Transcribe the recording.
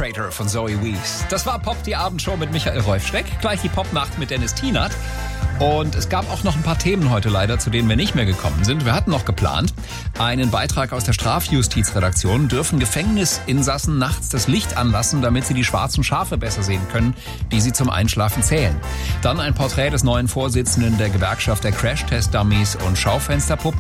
Crater von Zoe Wees. Das war Pop, die Abendshow mit Michael Rolf-Schreck. Gleich die Popnacht mit Dennis Tienert. Und es gab auch noch ein paar Themen heute leider, zu denen wir nicht mehr gekommen sind. Wir hatten noch geplant einen Beitrag aus der Strafjustizredaktion. Dürfen Gefängnisinsassen nachts das Licht anlassen, damit sie die schwarzen Schafe besser sehen können, die sie zum Einschlafen zählen. Dann ein Porträt des neuen Vorsitzenden der Gewerkschaft der Crash-Test-Dummies und Schaufensterpuppen.